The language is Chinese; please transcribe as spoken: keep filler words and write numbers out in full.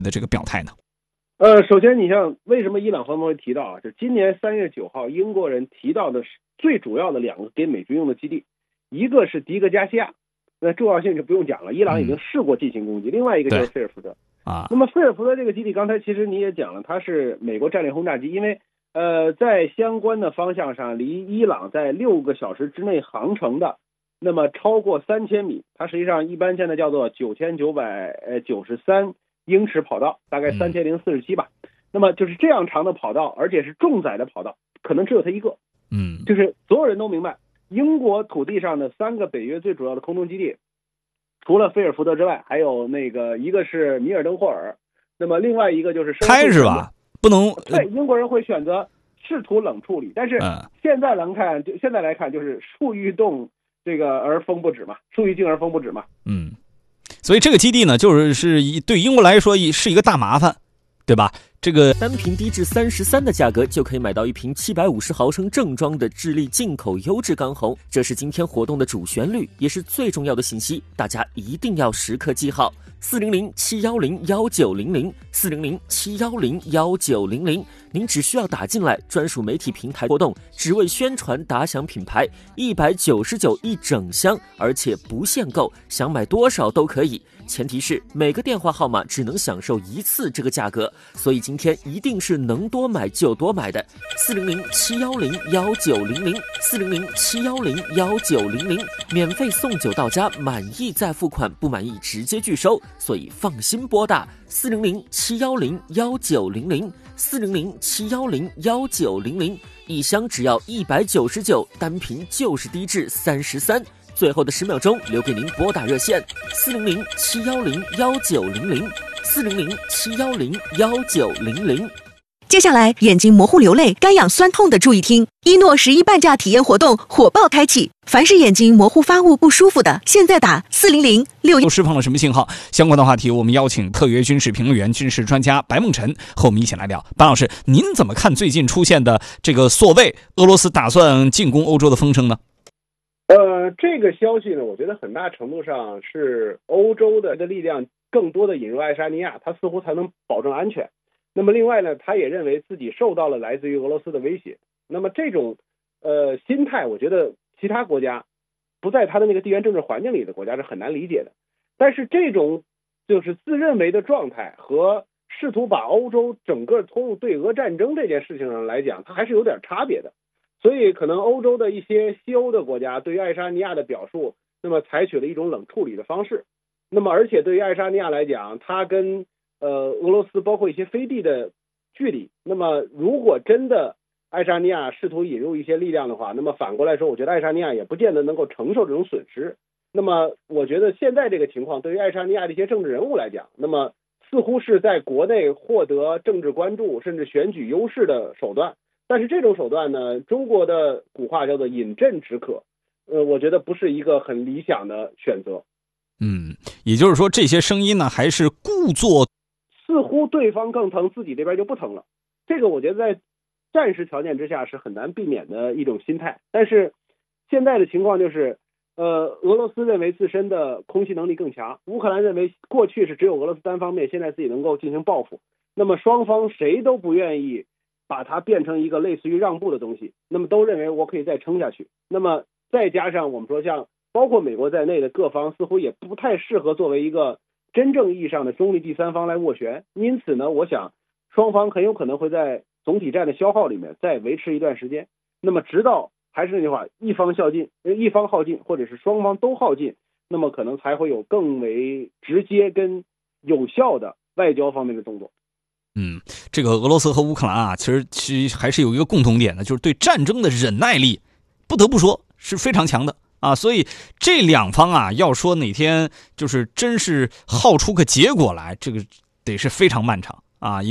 的这个表态呢？ 呃，首先你像为什么伊朗方面会提到啊？就今年三月九号，英国人提到的是最主要的两个给美军用的基地，一个是迪格加西亚，那重要性就不用讲了，伊朗已经试过进行攻击，嗯、另外一个就是菲尔福德啊。 那么菲尔福德这个基地，刚才其实你也讲了，它是美国战略轰炸机，因为呃在相关的方向上，离伊朗在六个小时之内航程的，那么超过三千米，它实际上一般现在叫做九千九百呃九十三。英尺跑道，大概三千零四十七吧、嗯。那么就是这样长的跑道，而且是重载的跑道，可能只有它一个。 嗯， 就是所有人都明白，英国土地上的三个北约最主要的空中基地，除了菲尔福德之外，还有那个一个是米尔登霍尔，那么另外一个就是开是吧？不能对，英国人会选择试图冷处理，但是现在来看，就现在来看，就是树欲动这个而风不止嘛，树欲静而风不止嘛。 嗯。所以这个基地呢，就是是对英国来说是一个大麻烦，对吧？这个单瓶低至三十三的价格就可以买到一瓶七百五十毫升正装的智利进口优质干红，这是今天活动的主旋律，也是最重要的信息，大家一定要时刻记好：四零零七一零一九零零，四零零七一零一九零零。您只需要打进来，专属媒体平台活动，只为宣传打响品牌，一百九十九一整箱，而且不限购，想买多少都可以。前提是每个电话号码只能享受一次这个价格，所以今天一定是能多买就多买的。四零零七一零一九零零，四零零七一零一九零零，免费送酒到家，满意再付款，不满意直接拒收，所以放心拨打四零零七一零一九零零，四零零七一零一九零零，一箱只要一百九十九，单瓶就是低至三十三。最后的十秒钟留给您拨打热线四零零七一零一九零零，四零零七一零一九零零。 接下来，眼睛模糊、流泪、干痒、酸痛的注意听！一诺十一半价体验活动火爆开启，凡是眼睛模糊、发雾、不舒服的，现在打四零零六一。 都释放了什么信号？相关的话题，我们邀请特约军事评论员、军事专家白梦辰和我们一起来聊。白老师，您怎么看最近出现的这个所谓俄罗斯打算进攻欧洲的风声呢？ 呃，这个消息呢，我觉得很大程度上是欧洲的力量更多的引入爱沙尼亚，它似乎才能保证安全。那么另外呢，他也认为自己受到了来自于俄罗斯的威胁。那么这种呃心态，我觉得其他国家不在他的那个地缘政治环境里的国家是很难理解的。但是这种就是自认为的状态和试图把欧洲整个拖入对俄战争这件事情上来讲，它还是有点差别的。所以可能欧洲的一些西欧的国家对于爱沙尼亚的表述，那么采取了一种冷处理的方式。那么而且对于爱沙尼亚来讲，它跟呃俄罗斯包括一些飞地的距离，那么如果真的爱沙尼亚试图引入一些力量的话，那么反过来说，我觉得爱沙尼亚也不见得能够承受这种损失。那么我觉得现在这个情况对于爱沙尼亚的一些政治人物来讲，那么似乎是在国内获得政治关注甚至选举优势的手段。但是这种手段呢，中国的古话叫做饮鸩止渴，呃，我觉得不是一个很理想的选择。 嗯，也就是说这些声音呢，还是故作， 似乎对方更疼，自己这边就不疼了。这个我觉得在战时条件之下是很难避免的一种心态。但是现在的情况就是，呃，俄罗斯认为自身的空袭能力更强，乌克兰认为过去是只有俄罗斯单方面，现在自己能够进行报复。那么双方谁都不愿意把它变成一个类似于让步的东西，那么都认为我可以再撑下去。那么再加上我们说像包括美国在内的各方似乎也不太适合作为一个真正意义上的中立第三方来斡旋，因此呢，我想双方很有可能会在总体战的消耗里面再维持一段时间。那么直到还是那句话，一方耗尽，一方耗尽，或者是双方都耗尽，那么可能才会有更为直接跟有效的外交方面的动作。 嗯，这个俄罗斯和乌克兰啊，其实其实还是有一个共同点的，就是对战争的忍耐力，不得不说是非常强的啊。所以这两方啊，要说哪天就是真是耗出个结果来，这个得是非常漫长啊。